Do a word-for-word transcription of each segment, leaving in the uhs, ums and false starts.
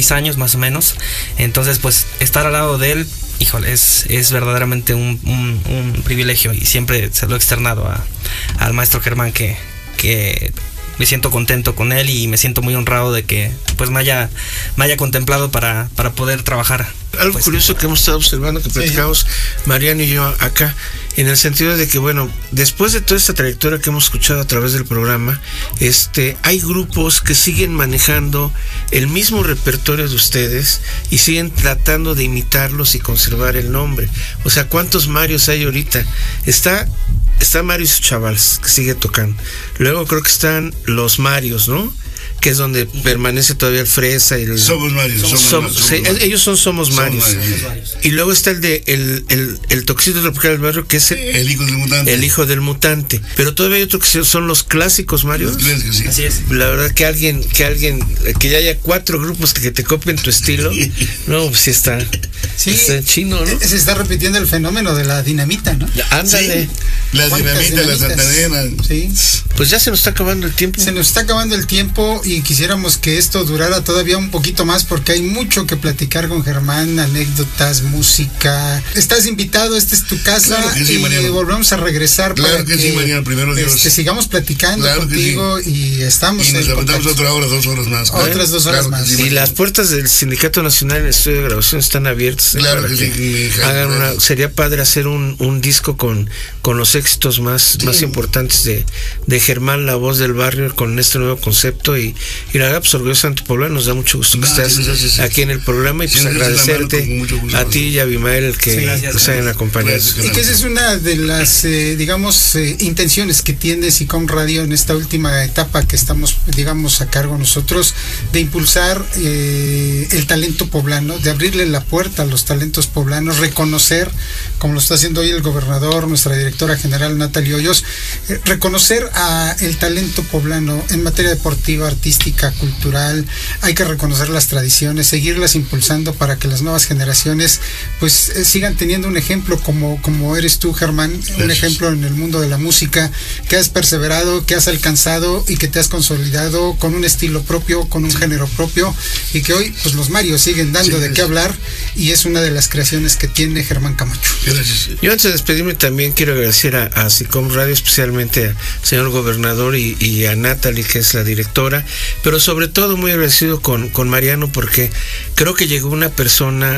seis años más o menos. Entonces, pues, estar al lado de él, híjole, es, es verdaderamente un, un, un privilegio, y siempre se lo he externado a, al maestro Germán, que, que me siento contento con él y me siento muy honrado de que pues me haya, me haya contemplado para, para poder trabajar. Algo pues, curioso que hemos estado observando, que platicamos sí. Mariano y yo acá, en el sentido de que, bueno, después de toda esta trayectoria que hemos escuchado a través del programa, este, hay grupos que siguen manejando el mismo repertorio de ustedes y siguen tratando de imitarlos y conservar el nombre. O sea, ¿cuántos Marios hay ahorita? Está, está Mario y sus chavales, que sigue tocando. Luego creo que están los Marios, ¿no? Que es donde permanece todavía el Fresa y el... Somos Marios. Somos, somos, somos, sí, Marios. Ellos son Somos Marios. Somos Marios. Y luego está el de el, el, el Toxito Tropical del Barrio, que es el, el hijo del mutante. El hijo del mutante. Pero todavía hay otro que son los clásicos Marios. Los clásicos, sí. Así es. La verdad que alguien, que alguien, que ya haya cuatro grupos que te copien tu estilo, no, pues sí está, sí, está chino, ¿no? Se está repitiendo el fenómeno de la dinamita, ¿no? Ándale. Sí. La dinamita, la santanera. Sí. Pues ya se nos está acabando el tiempo. Se nos está acabando el tiempo y quisiéramos que esto durara todavía un poquito más, porque hay mucho que platicar con Germán, anécdotas, música. Estás invitado, esta es tu casa, claro que sí, y Mariano. Volvemos a regresar claro para que, que sí, Mariano, primero Dios. Este, sigamos platicando claro contigo sí. y estamos y nos aventamos otra hora, dos horas más. Otras dos horas claro más. Sí, y las puertas del Sindicato Nacional de Estudio de Grabación están abiertas. Claro para que, que sí. Sí, hagan una, sería padre hacer un, un disco con, con los éxitos más, sí. más importantes de, de Germán, la voz del barrio, con este nuevo concepto, y, y la verdad, pues orgullosamente poblano, nos da mucho gusto que no, estés sí, sí, sí, aquí en el programa, y pues agradecerte gusto, a ti y a Abimael el que sí, gracias, nos hayan acompañado. Y que esa es una de las eh, digamos eh, intenciones que tiene SICOM Radio en esta última etapa que estamos, digamos, a cargo nosotros, de impulsar eh, el talento poblano, de abrirle la puerta a los talentos poblanos, reconocer, como lo está haciendo hoy el gobernador, nuestra directora general Natalia Hoyos, eh, reconocer a el talento poblano en materia deportiva, artística, cultural. Hay que reconocer las tradiciones, seguirlas impulsando para que las nuevas generaciones pues eh, sigan teniendo un ejemplo como, como eres tú, Germán, Gracias. Un ejemplo en el mundo de la música, que has perseverado, que has alcanzado y que te has consolidado con un estilo propio, con un género propio, y que hoy pues los Marios siguen dando sí, de qué hablar, y es una de las creaciones que tiene Germán Camacho. Gracias. Yo antes de despedirme también quiero agradecer a, a SICOM Radio, especialmente al señor gobernador y, y a Natalie, que es la directora, pero sobre todo muy agradecido con, con Mariano, porque creo que llegó una persona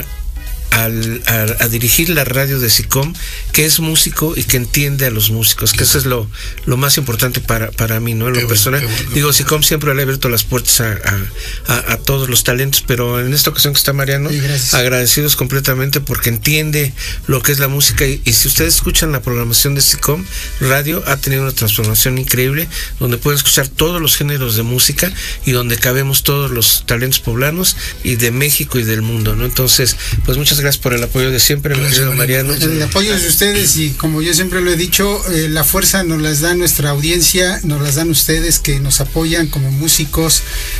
Al, a, a dirigir la radio de SICOM que es músico y que entiende a los músicos, que eso es lo, lo más importante para, para mí, ¿no? En lo personal, bueno, bueno, digo, SICOM siempre le ha abierto las puertas a, a, a, a todos los talentos, pero en esta ocasión que está Mariano, sí, agradecidos completamente porque entiende lo que es la música, y, y si ustedes escuchan la programación de SICOM Radio, ha tenido una transformación increíble, donde pueden escuchar todos los géneros de música y donde cabemos todos los talentos poblanos y de México y del mundo, ¿no? Entonces, pues muchas gracias por el apoyo de siempre, mi querido Mariano. El apoyo de ustedes, y como yo siempre lo he dicho, eh, la fuerza nos las da nuestra audiencia, nos las dan ustedes que nos apoyan como músicos,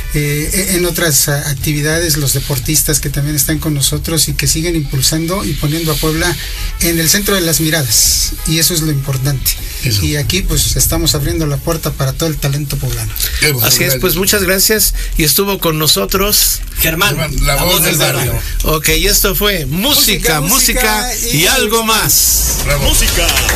eh, en otras actividades, los deportistas que también están con nosotros y que siguen impulsando y poniendo a Puebla en el centro de las miradas, y eso es lo importante. Eso. Y aquí pues estamos abriendo la puerta para todo el talento poblano. Bueno, así es, pues muchas gracias, y estuvo con nosotros Germán, Germán la, la voz del barrio. barrio. Ok, y esto fue Música, música, música y, y algo más. Bravo. Música.